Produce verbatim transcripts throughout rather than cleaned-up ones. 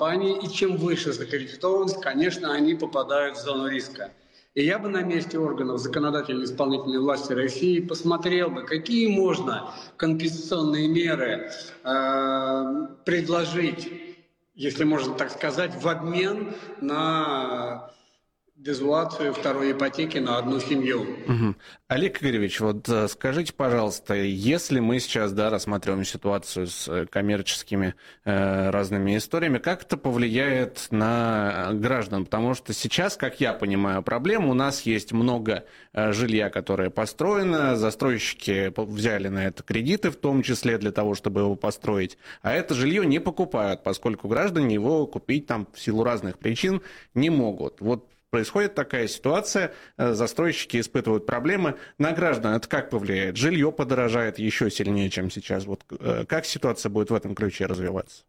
компании, и чем выше закредитованность, конечно, они попадают в зону риска. И я бы на месте органов законодательной и исполнительной власти России посмотрел бы, какие можно компенсационные меры э, предложить, если можно так сказать, в обмен на дезуацию второй ипотеки на одну семью. Угу. Олег Игоревич, вот скажите, пожалуйста, если мы сейчас, да, рассматриваем ситуацию с коммерческими э, разными историями, как это повлияет на граждан? Потому что сейчас, как я понимаю проблему, у нас есть много э, жилья, которое построено, застройщики взяли на это кредиты, в том числе для того, чтобы его построить, а это жилье не покупают, поскольку граждане его купить там в силу разных причин не могут. Вот происходит такая ситуация, застройщики испытывают проблемы. На граждан это как повлияет? Жилье подорожает еще сильнее, чем сейчас. Вот как ситуация будет в этом ключе развиваться?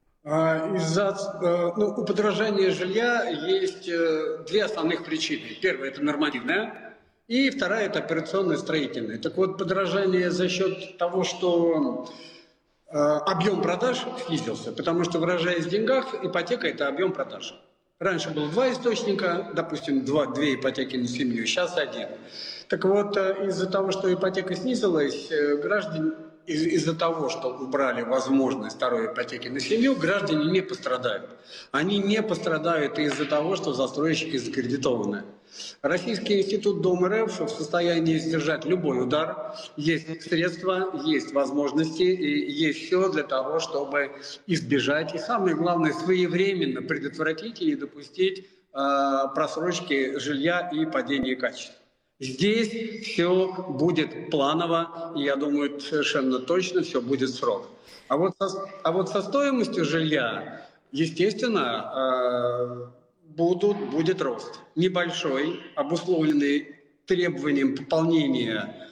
Из-за, ну, у подорожания жилья есть две основных причины. Первая – это нормативная, и вторая – это операционная, строительная. Так вот, подорожание за счет того, что объем продаж снизился, потому что, выражаясь в деньгах, ипотека – это объем продаж. Раньше было два источника, допустим, два, две ипотеки на семью, сейчас один. Так вот, из-за того, что ипотека снизилась, граждане, из- из-за того, что убрали возможность второй ипотеки на семью, граждане не пострадают. Они не пострадают из-за того, что застройщики закредитованы. Российский институт Дом РФ в состоянии сдержать любой удар. Есть средства, есть возможности и есть все для того, чтобы избежать и, самое главное, своевременно предотвратить и не допустить э, просрочки жилья и падения качества. Здесь все будет планово, и я думаю, совершенно точно все будет в срок. А вот со, а вот со стоимостью жилья, естественно, э, Будут, будет рост. Небольшой, обусловленный требованием пополнения,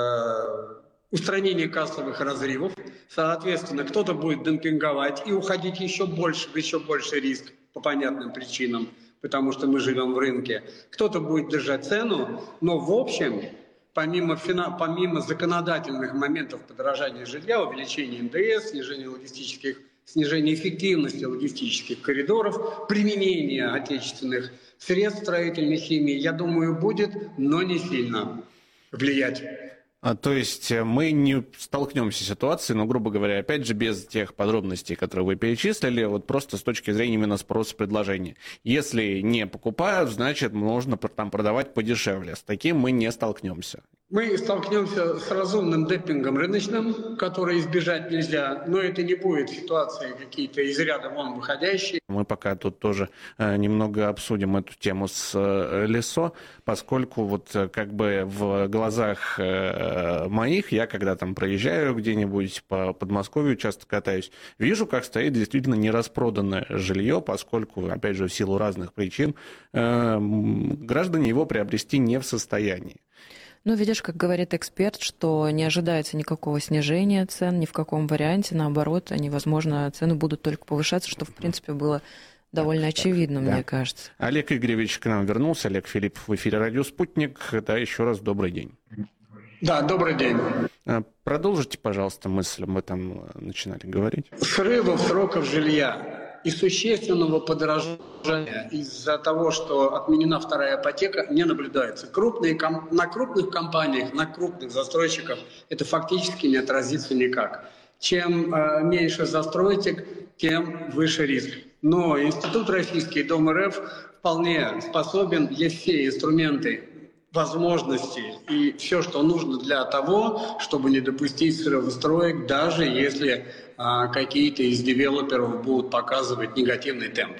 э, устранения кассовых разрывов. Соответственно, кто-то будет демпинговать и уходить еще больше, в еще больший риск по понятным причинам, потому что мы живем в рынке. Кто-то будет держать цену, но в общем, помимо, помимо законодательных моментов подорожания жилья, увеличения эн дэ эс, снижения логистических снижение эффективности логистических коридоров, применение отечественных средств строительной химии, я думаю, будет, но не сильно влиять. А, то есть мы не столкнемся с ситуацией, ну, грубо говоря, опять же, без тех подробностей, которые вы перечислили, вот просто с точки зрения именно спроса-предложения. Если не покупают, значит, можно там продавать подешевле. С таким мы не столкнемся. Мы столкнемся с разумным демпингом рыночным, который избежать нельзя, но это не будет ситуации какие-то из ряда вон выходящие. Мы пока тут тоже немного обсудим эту тему с Лесо, поскольку вот как бы в глазах моих, я когда там проезжаю где-нибудь по Подмосковью, часто катаюсь, вижу, как стоит действительно нераспроданное жилье, поскольку, опять же, в силу разных причин, граждане его приобрести не в состоянии. Ну, видишь, как говорит эксперт, что не ожидается никакого снижения цен ни в каком варианте, наоборот, они, возможно, цены будут только повышаться, что, в принципе, было довольно так, очевидно, так, мне да. кажется. Олег Игоревич к нам вернулся. Олег Филиппов в эфире «Радио Спутник». Да, еще раз добрый день. Да, добрый день. Продолжите, пожалуйста, мысль, мы там начинали говорить. Срывов сроков жилья и существенного подорожания из-за того, что отменена вторая ипотека, не наблюдается. Крупные, на крупных компаниях, на крупных застройщиках это фактически не отразится никак. Чем э, меньше застройщик, тем выше риск. Но Институт Российский Дом РФ вполне способен, есть все инструменты, возможности и все, что нужно для того, чтобы не допустить срыва строек, даже если а, какие-то из девелоперов будут показывать негативный темп.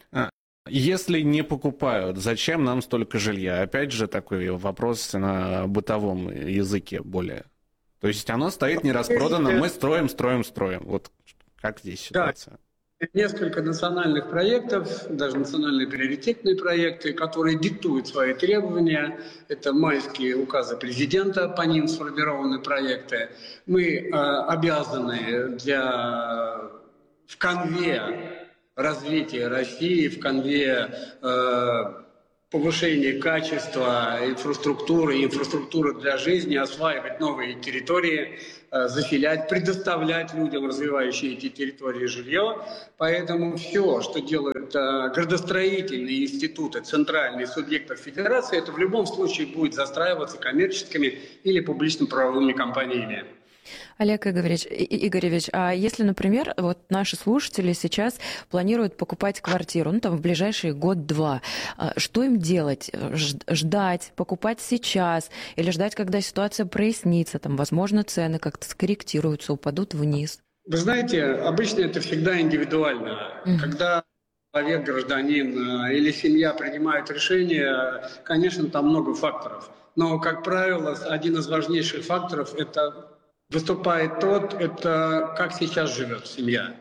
Если не покупают, зачем нам столько жилья? Опять же, такой вопрос на бытовом языке более. То есть оно стоит нераспродано, мы строим, строим, строим. Вот как здесь ситуация? Да. Несколько национальных проектов, даже национальные приоритетные проекты, которые диктуют свои требования. Это майские указы президента, по ним сформированы проекты. Мы э, обязаны для, в конве развития России, в конве э, повышение качества инфраструктуры, инфраструктуры для жизни, осваивать новые территории, заселять, предоставлять людям, развивающие эти территории, жилье. Поэтому все, что делают градостроительные институты, центральные субъекты федерации, это в любом случае будет застраиваться коммерческими или публично-правовыми компаниями. Олег Игоревич, Игоревич, а если, например, вот наши слушатели сейчас планируют покупать квартиру, ну, там, в ближайший год-два, что им делать? Ждать, покупать сейчас или ждать, когда ситуация прояснится, там, возможно, цены как-то скорректируются, упадут вниз? Вы знаете, обычно это всегда индивидуально. Mm-hmm. Когда человек, гражданин или семья принимают решение, конечно, там много факторов. Но, как правило, один из важнейших факторов – это выступает тот, это как сейчас живет семья.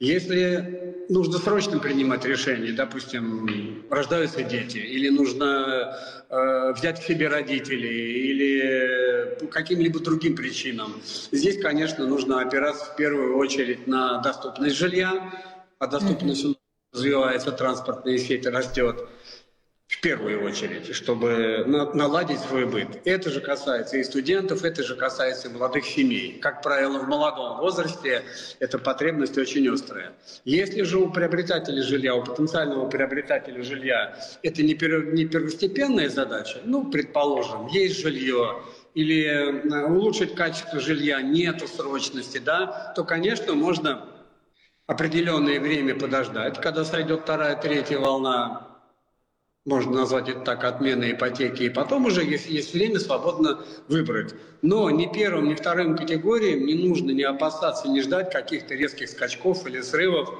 Если нужно срочно принимать решение, допустим, рождаются дети, или нужно э, взять к себе родителей, или по каким-либо другим причинам, здесь, конечно, нужно опираться в первую очередь на доступность жилья, а доступность mm-hmm. развивается, транспортная сеть растет. В первую очередь, чтобы наладить свой быт. Это же касается и студентов, это же касается и молодых семей. Как правило, в молодом возрасте эта потребность очень острая. Если же у приобретателя жилья, у потенциального приобретателя жилья это не первостепенная задача, ну, предположим, есть жилье, или улучшить качество жилья, нету срочности, да, то, конечно, можно определенное время подождать, когда сойдет вторая, третья волна, можно назвать это так, отмена ипотеки, и потом уже, если есть время, свободно выбрать. Но ни первым, ни вторым категориям не нужно не опасаться, не ждать каких-то резких скачков или срывов.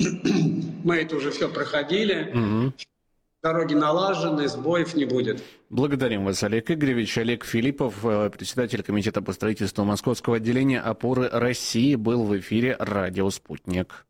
Мы это уже все проходили. Угу. Дороги налажены, сбоев не будет. Благодарим вас, Олег Игоревич. Олег Филиппов, председатель комитета по строительству Московского отделения «Опоры России», был в эфире «Радио Спутник».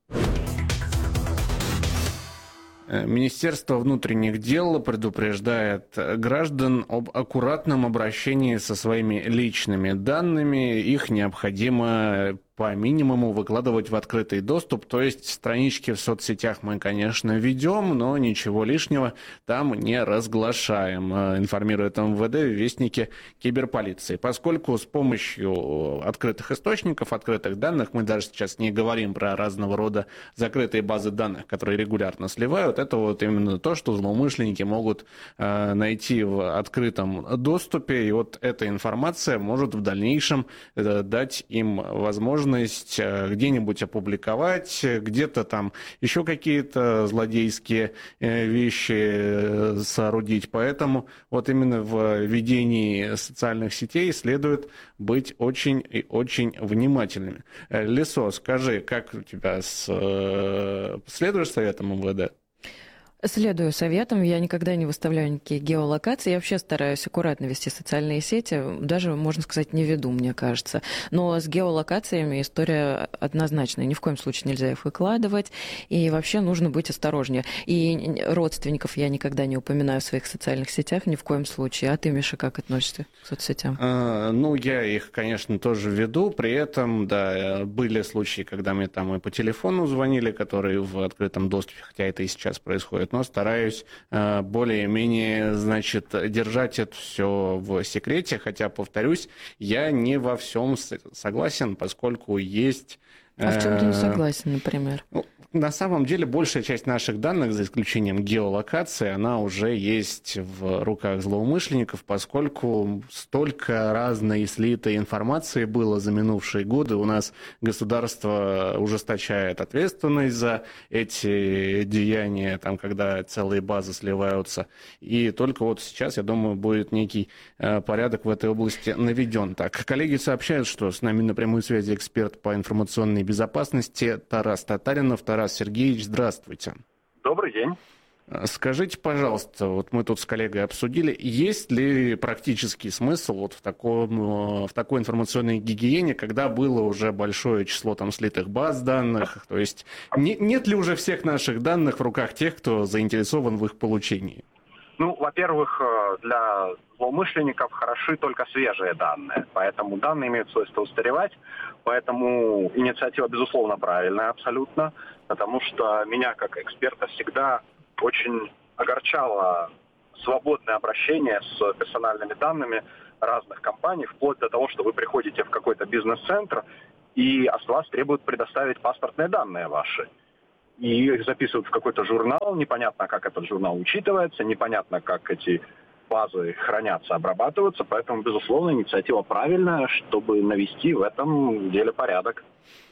Министерство внутренних дел предупреждает граждан об аккуратном обращении со своими личными данными. Их необходимо по минимуму выкладывать в открытый доступ, то есть странички в соцсетях мы, конечно, ведем, но ничего лишнего там не разглашаем, информирует эм вэ дэ в вестнике киберполиции. Поскольку с помощью открытых источников, открытых данных, мы даже сейчас не говорим про разного рода закрытые базы данных, которые регулярно сливают, это вот именно то, что злоумышленники могут э, найти в открытом доступе, и вот эта информация может в дальнейшем э, дать им возможность где-нибудь опубликовать, где-то там еще какие-то злодейские вещи соорудить. Поэтому вот именно в ведении социальных сетей следует быть очень и очень внимательными. Лисо, скажи, как у тебя с... следуешь советам эм вэ дэ? Следую советам, я никогда не выставляю никакие геолокации, я вообще стараюсь аккуратно вести социальные сети, даже, можно сказать, не веду, мне кажется. Но с геолокациями история однозначная, ни в коем случае нельзя их выкладывать, и вообще нужно быть осторожнее. И родственников я никогда не упоминаю в своих социальных сетях, ни в коем случае. А ты, Миша, как относишься к соцсетям? А, ну, я их, конечно, тоже веду, при этом, да, были случаи, когда мне там и по телефону звонили, которые в открытом доступе, хотя это и сейчас происходит, но стараюсь э, более-менее, значит, держать это все в секрете, хотя, повторюсь, я не во всем согласен, поскольку есть... Э, а в чем ты не согласен, например? Ну, на самом деле, большая часть наших данных, за исключением геолокации, она уже есть в руках злоумышленников, поскольку столько разной слитой информации было за минувшие годы. У нас государство ужесточает ответственность за эти деяния, там, когда целые базы сливаются. И только вот сейчас, я думаю, будет некий э, порядок в этой области наведен. Так, коллеги сообщают, что с нами на прямой связи эксперт по информационной безопасности Тарас Татаринов. Тарас Сергеевич, здравствуйте. Добрый день. Скажите, пожалуйста, вот мы тут с коллегой обсудили, есть ли практический смысл вот в, таком, в такой информационной гигиене, когда было уже большое число там слитых баз данных, то есть не, нет ли уже всех наших данных в руках тех, кто заинтересован в их получении? Ну, во-первых, для злоумышленников хороши только свежие данные, поэтому данные имеют свойство устаревать, поэтому инициатива, безусловно, правильная абсолютно, потому что меня, как эксперта, всегда очень огорчало свободное обращение с персональными данными разных компаний, вплоть до того, что вы приходите в какой-то бизнес-центр, и с вас требуют предоставить паспортные данные ваши. И их записывают в какой-то журнал, непонятно, как этот журнал учитывается, непонятно, как эти базы хранятся, обрабатываются, поэтому, безусловно, инициатива правильная, чтобы навести в этом деле порядок.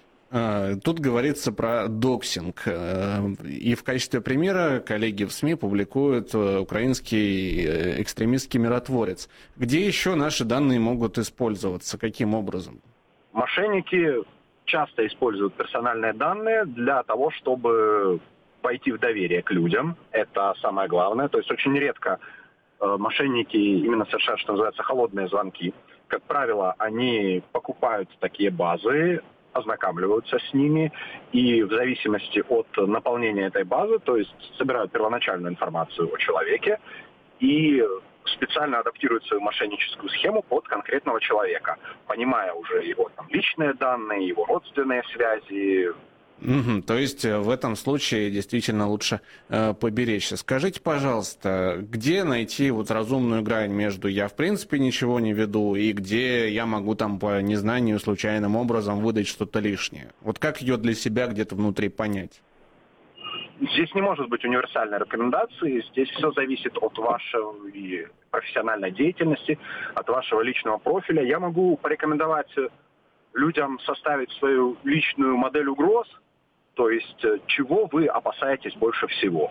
Тут говорится про доксинг. И в качестве примера коллеги в СМИ публикуют украинский экстремистский миротворец. Где еще наши данные могут использоваться? Каким образом? Мошенники часто используют персональные данные для того, чтобы войти в доверие к людям. Это самое главное. То есть очень редко мошенники именно совершают, что называется, холодные звонки. Как правило, они покупают такие базы, ознакомливаются с ними, и в зависимости от наполнения этой базы, то есть собирают первоначальную информацию о человеке и специально адаптируют свою мошенническую схему под конкретного человека, понимая уже его там, личные данные, его родственные связи. Угу, то есть в этом случае действительно лучше э, поберечься. Скажите, пожалуйста, где найти вот разумную грань между «я в принципе ничего не веду» и где я могу там по незнанию случайным образом выдать что-то лишнее? Вот как ее для себя где-то внутри понять? Здесь не может быть универсальной рекомендации, здесь все зависит от вашей профессиональной деятельности, от вашего личного профиля. Я могу порекомендовать людям составить свою личную модель угроз, то есть чего вы опасаетесь больше всего.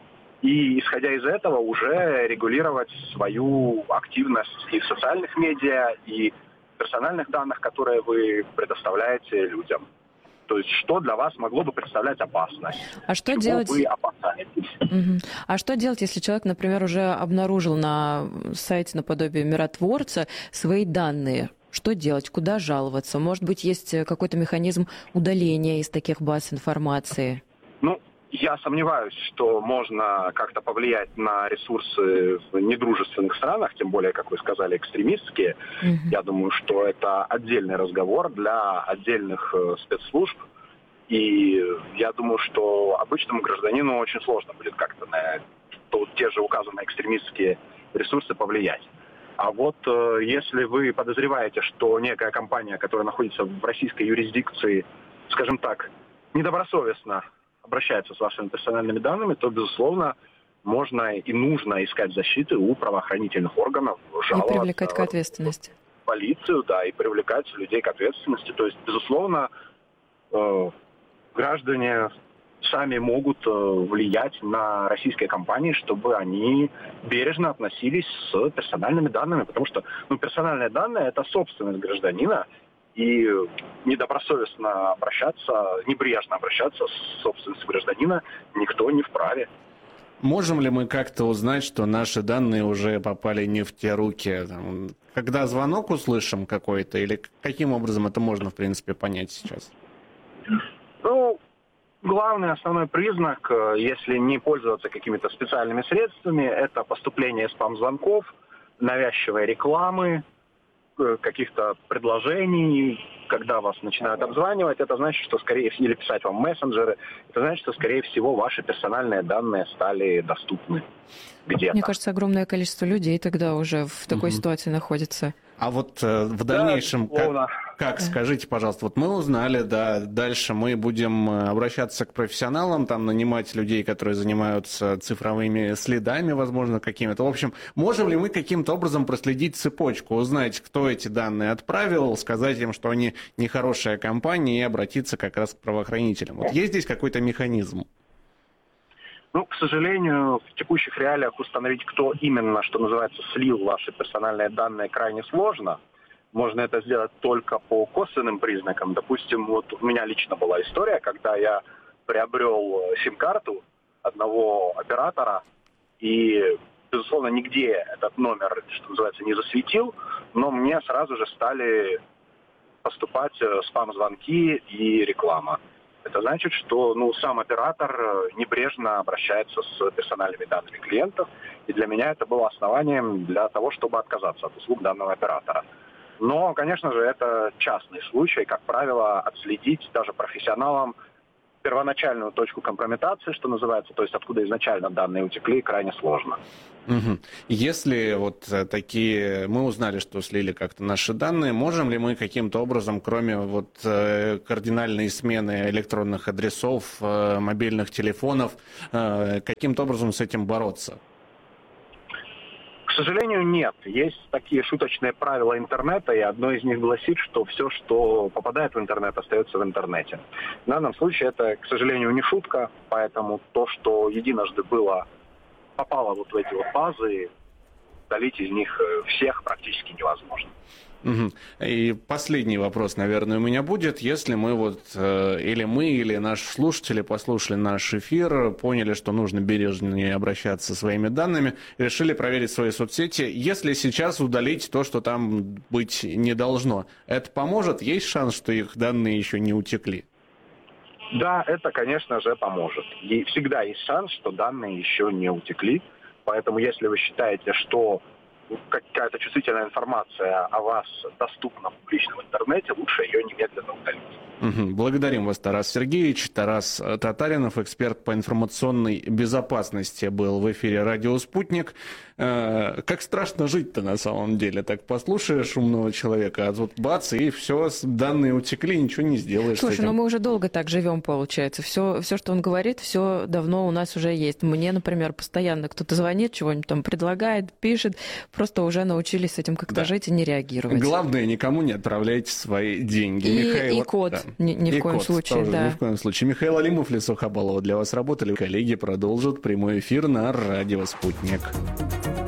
И, исходя из этого, уже регулировать свою активность и в социальных медиа, и в персональных данных, которые вы предоставляете людям. То есть что для вас могло бы представлять опасность? А что чего делать? Вы опасаетесь? Угу. А что делать, если человек, например, уже обнаружил на сайте наподобие миротворца свои данные? Что делать? Куда жаловаться? Может быть, есть какой-то механизм удаления из таких баз информации? Ну, я сомневаюсь, что можно как-то повлиять на ресурсы в недружественных странах, тем более, как вы сказали, экстремистские. Mm-hmm. Я думаю, что это отдельный разговор для отдельных э, спецслужб. И я думаю, что обычному гражданину очень сложно будет как-то на то, те же указанные экстремистские ресурсы повлиять. А вот э, если вы подозреваете, что некая компания, которая находится в российской юрисдикции, скажем так, недобросовестно обращается с вашими персональными данными, то, безусловно, можно и нужно искать защиты у правоохранительных органов, жаловаться и привлекать к ответственности. В полицию, да, и привлекать людей к ответственности. То есть, безусловно, э, граждане сами могут э, влиять на российские компании, чтобы они бережно относились с персональными данными, потому что ну, персональные данные – это собственность гражданина, и недобросовестно обращаться, небрежно обращаться с собственностью гражданина никто не вправе. Можем ли мы как-то узнать, что наши данные уже попали не в те руки? Когда звонок услышим какой-то, или каким образом это можно, в принципе, понять сейчас? Ну, главный основной признак, если не пользоваться какими-то специальными средствами, это поступление спам-звонков, навязчивой рекламы, каких-то предложений, когда вас начинают обзванивать, это значит, что скорее всего, или писать вам мессенджеры, это значит, что скорее всего ваши персональные данные стали доступны где-то. Мне кажется, огромное количество людей тогда уже в такой угу. ситуации находится. А вот э, в дальнейшем, да, как, как, скажите, пожалуйста, вот мы узнали, да, дальше мы будем обращаться к профессионалам, там, нанимать людей, которые занимаются цифровыми следами, возможно, какими-то. В общем, можем ли мы каким-то образом проследить цепочку, узнать, кто эти данные отправил, сказать им, что они нехорошая компания, и обратиться как раз к правоохранителям? Вот есть здесь какой-то механизм? Ну, к сожалению, в текущих реалиях установить, кто именно, что называется, слил ваши персональные данные, крайне сложно. Можно это сделать только по косвенным признакам. Допустим, вот у меня лично была история, когда я приобрел сим-карту одного оператора и, безусловно, нигде этот номер, что называется, не засветил, но мне сразу же стали поступать спам-звонки и реклама. Это значит, что ну, сам оператор небрежно обращается с персональными данными клиентов, и для меня это было основанием для того, чтобы отказаться от услуг данного оператора. Но, конечно же, это частный случай. Как правило, отследить даже профессионалам первоначальную точку компрометации, что называется, то есть откуда изначально данные утекли, крайне сложно. Угу. Если вот такие, мы узнали, что слили как-то наши данные, можем ли мы каким-то образом, кроме вот кардинальной смены электронных адресов, мобильных телефонов, каким-то образом с этим бороться? К сожалению, нет. Есть такие шуточные правила интернета, и одно из них гласит, что все, что попадает в интернет, остается в интернете. В данном случае это, к сожалению, не шутка, поэтому то, что единожды было, попало вот в эти вот базы, удалить из них всех практически невозможно. Угу. И последний вопрос, наверное, у меня будет. Если мы вот, э, или мы, или наши слушатели послушали наш эфир, поняли, что нужно бережнее обращаться со своими данными, решили проверить свои соцсети, если сейчас удалить то, что там быть не должно, это поможет? Есть шанс, что их данные еще не утекли? Да, это, конечно же, поможет. И всегда есть шанс, что данные еще не утекли. Поэтому, если вы считаете, что какая-то чувствительная информация о вас доступна в публичном интернете, лучше ее немедленно удалить. Угу. Благодарим вас, Тарас Сергеевич. Тарас Татаринов, эксперт по информационной безопасности, был в эфире «Радио Спутник». Э, как страшно жить-то на самом деле. Так послушаешь умного человека, а тут бац, и все, данные утекли, ничего не сделаешь. Слушай, ну мы уже долго так живем, получается. Все, все, что он говорит, все давно у нас уже есть. Мне, например, постоянно кто-то звонит, чего-нибудь там предлагает, пишет. Просто уже научились с этим как-то да. жить и не реагировать. Главное, никому не отправляйте свои деньги. И, Михаил, и код. Да. Ни, ни и в коем код случае. тоже, Да. Ни в коем случае. Михаил Алимов, Лесо Хабалова для вас работали. Коллеги продолжат прямой эфир на радио «Спутник».